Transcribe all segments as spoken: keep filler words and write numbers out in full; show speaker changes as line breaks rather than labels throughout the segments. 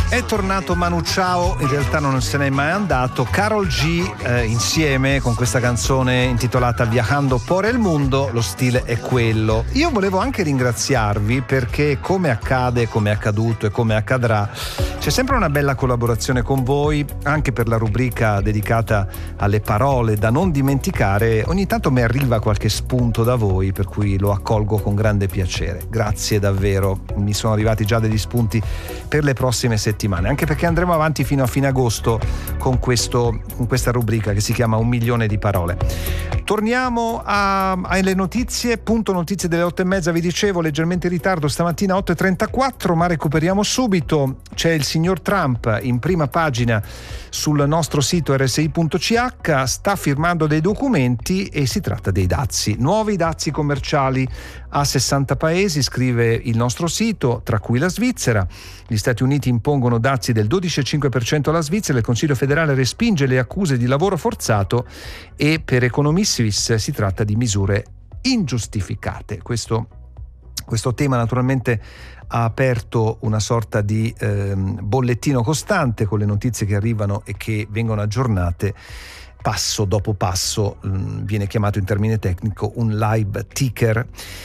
È tornato Manu Chao, in realtà non se n'è mai andato. Karol G eh, insieme con questa canzone intitolata Viajando por el Mundo, lo stile è quello. Io volevo anche ringraziarvi perché, come accade, come è accaduto e come accadrà, c'è sempre una bella collaborazione con voi, anche per la rubrica dedicata alle parole da non dimenticare. Ogni tanto mi arriva qualche spunto da voi, per cui lo accolgo con grande piacere. Grazie davvero, mi sono arrivati già degli spunti per le prossime settimane, anche perché andremo avanti fino a fine agosto con, questo, con questa rubrica che si chiama Un milione di parole. Torniamo a, alle notizie, punto notizie delle otto e mezza, vi dicevo, leggermente in ritardo stamattina otto e trentaquattro, ma recuperiamo subito. C'è il signor Trump in prima pagina sul nostro sito erre esse i punto ci acca, sta firmando dei documenti e si tratta dei dazi, nuovi dazi commerciali a sessanta paesi, scrive il nostro sito, tra cui la Svizzera. Gli Stati Uniti impongono dazi del dodici virgola cinque per cento alla Svizzera, il Consiglio federale respinge le accuse di lavoro forzato e per Economissuisse si tratta di misure ingiustificate. Questo, questo tema naturalmente ha aperto una sorta di ehm, bollettino costante con le notizie che arrivano e che vengono aggiornate passo dopo passo, mh, viene chiamato in termine tecnico un live ticker.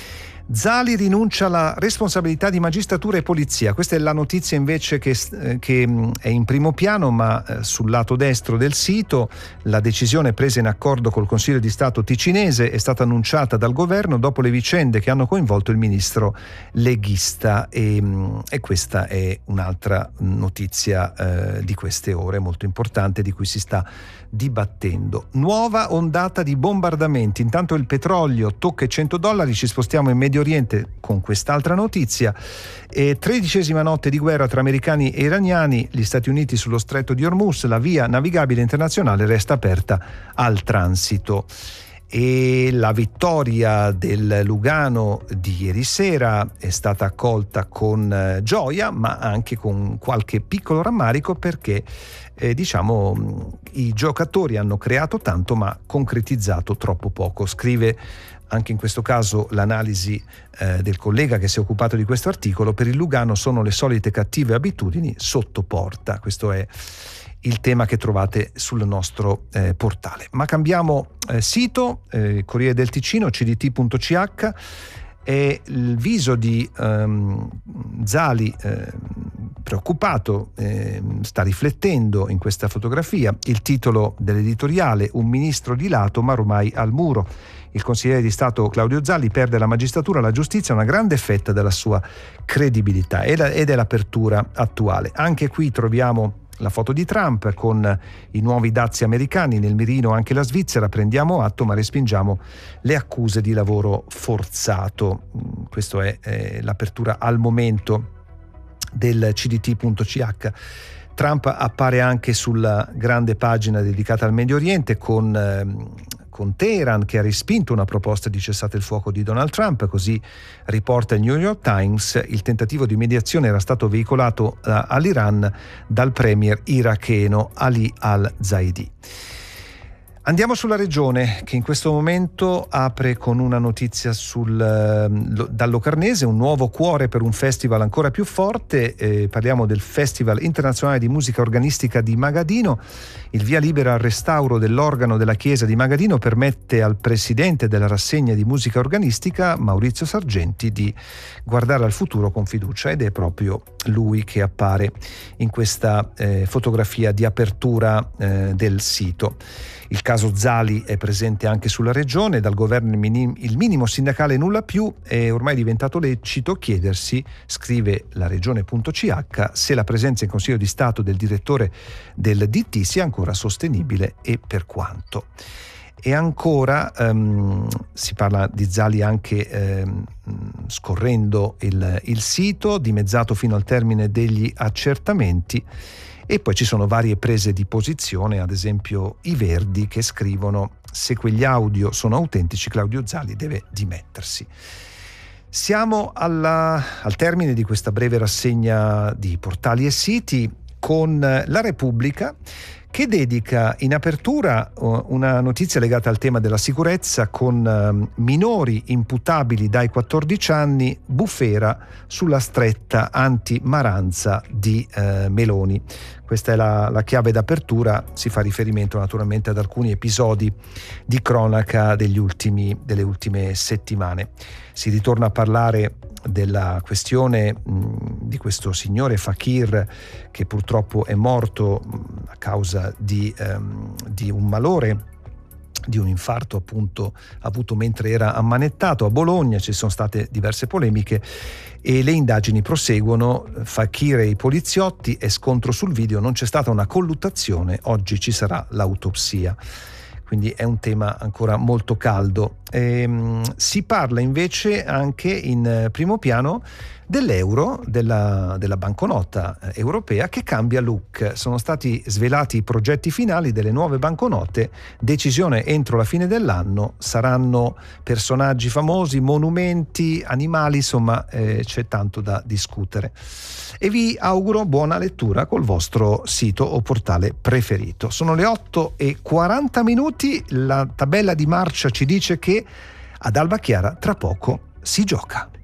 Zali rinuncia alla responsabilità di magistratura e polizia. Questa è la notizia invece che, che è in primo piano, ma eh, sul lato destro del sito la decisione presa in accordo col Consiglio di Stato ticinese è stata annunciata dal governo dopo le vicende che hanno coinvolto il ministro leghista e, e questa è un'altra notizia eh, di queste ore molto importante di cui si sta dibattendo. Nuova ondata di bombardamenti, intanto il petrolio tocca i cento dollari, ci spostiamo in Medio Oriente con quest'altra notizia. E tredicesima notte di guerra tra americani e iraniani, gli Stati Uniti sullo stretto di Hormuz, la via navigabile internazionale resta aperta al transito. E la vittoria del Lugano di ieri sera è stata accolta con gioia, ma anche con qualche piccolo rammarico, perché eh, diciamo i giocatori hanno creato tanto ma concretizzato troppo poco. Scrive anche in questo caso l'analisi eh, del collega che si è occupato di questo articolo: per il Lugano sono le solite cattive abitudini sotto porta. Questo è il tema che trovate sul nostro eh, portale. Ma cambiamo eh, sito, eh, Corriere del Ticino, c d t punto c h, è il viso di um, Zali eh, preoccupato, eh, sta riflettendo in questa fotografia. Il titolo dell'editoriale: un ministro di lato ma ormai al muro. Il consigliere di Stato Claudio Zali perde la magistratura, la giustizia, una grande fetta della sua credibilità ed è l'apertura attuale. Anche qui troviamo la foto di Trump con i nuovi dazi americani, nel mirino anche la Svizzera. Prendiamo atto ma respingiamo le accuse di lavoro forzato. Questa è eh, l'apertura al momento del c d t punto c h. Trump appare anche sulla grande pagina dedicata al Medio Oriente con eh, con Teheran che ha respinto una proposta di cessate il fuoco di Donald Trump, così riporta il New York Times. Il tentativo di mediazione era stato veicolato uh, all'Iran dal premier iracheno Ali al-Zaidi. Andiamo sulla regione, che in questo momento apre con una notizia sul, uh, dal Locarnese, un nuovo cuore per un festival ancora più forte. Eh, parliamo del Festival Internazionale di Musica Organistica di Magadino. Il via libera al restauro dell'organo della chiesa di Magadino permette al presidente della rassegna di musica organistica, Maurizio Sargenti, di guardare al futuro con fiducia, ed è proprio lui che appare in questa eh, fotografia di apertura eh, del sito. Il caso Zali è presente anche sulla regione, dal governo il, minim- il minimo sindacale nulla più, è ormai diventato lecito chiedersi, scrive la regione.ch, se la presenza in Consiglio di Stato del direttore del D T sia ancora sostenibile e per quanto. E ancora um, si parla di Zali anche um, scorrendo il, il sito, dimezzato fino al termine degli accertamenti. E poi ci sono varie prese di posizione, ad esempio i Verdi che scrivono: se quegli audio sono autentici Claudio Zali deve dimettersi. Siamo alla, al termine di questa breve rassegna di portali e siti con La Repubblica, che dedica in apertura una notizia legata al tema della sicurezza con minori imputabili dai quattordici anni, bufera sulla stretta anti-Maranza di eh, Meloni. Questa è la, la chiave d'apertura, si fa riferimento naturalmente ad alcuni episodi di cronaca degli ultimi, delle ultime settimane. Si ritorna a parlare della questione mh, di questo signore Fakir che purtroppo è morto mh, a causa di, ehm, di un malore, di un infarto appunto avuto mentre era ammanettato a Bologna. Ci sono state diverse polemiche e le indagini proseguono. Fakir e i poliziotti, e scontro sul video, non c'è stata una colluttazione, oggi ci sarà l'autopsia. Quindi è un tema ancora molto caldo. Ehm, si parla invece anche in primo piano dell'euro, della, della banconota europea che cambia look. Sono stati svelati i progetti finali delle nuove banconote, decisione entro la fine dell'anno, saranno personaggi famosi, monumenti, animali, insomma eh, c'è tanto da discutere. E vi auguro buona lettura col vostro sito o portale preferito. Sono le otto e quaranta minuti, la tabella di marcia ci dice che ad Alba Chiara tra poco si gioca.